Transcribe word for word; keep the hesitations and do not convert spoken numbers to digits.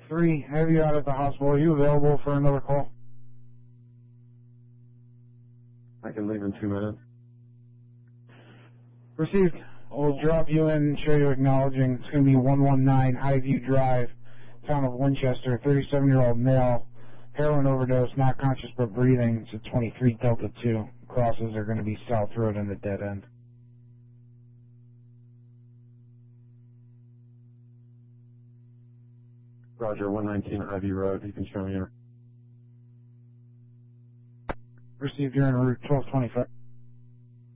three, have you out at the hospital. Are you available for another call? I can leave in two minutes. Received. We'll drop you in and show you acknowledging. It's going to be one one nine Highview Drive, town of Winchester, thirty-seven-year-old male, heroin overdose, not conscious but breathing. It's a twenty-three Delta two. Crosses are going to be South Road and the dead end. Roger, one nineteen Highview Road. You can show me your... Received, you're en route twelve twenty-five.